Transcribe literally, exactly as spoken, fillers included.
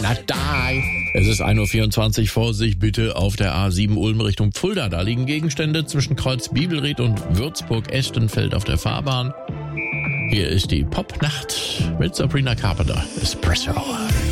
Not die. Es ist ein Uhr vierundzwanzig. Vorsicht bitte auf der A sieben Ulm Richtung Fulda. Da liegen Gegenstände zwischen Kreuz Bibelried und Würzburg-Estenfeld auf der Fahrbahn. Hier ist die Popnacht mit Sabrina Carpenter. Espresso.